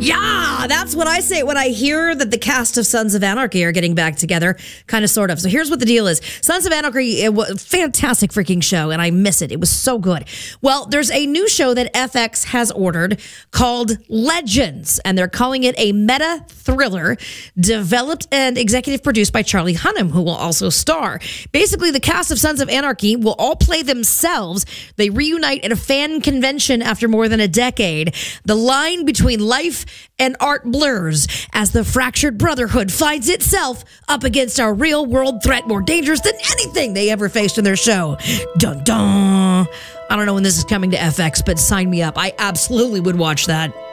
Yeah, that's what I say when I hear that the cast of Sons of Anarchy are getting back together, kind of, sort of. So here's what the deal is. Sons of Anarchy, it was a fantastic freaking show, and I miss it. It was so good. Well, there's a new show that FX has ordered called Legends, and they're calling it a meta thriller developed and executive produced by Charlie Hunnam, who will also star. Basically, the cast of Sons of Anarchy will all play themselves. They reunite at a fan convention after more than a decade. The line between life and art blurs as the fractured brotherhood finds itself up against a real-world threat more dangerous than anything they ever faced in their show. Dun dun. I don't know when this is coming to FX, but sign me up. I absolutely would watch that.